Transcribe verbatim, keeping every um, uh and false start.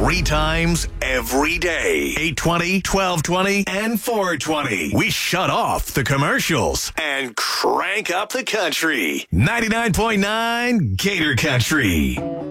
Three times every day. eight twenty, twelve twenty, and four twenty. We shut off the commercials and crank up the country. ninety-nine point nine Gator Country.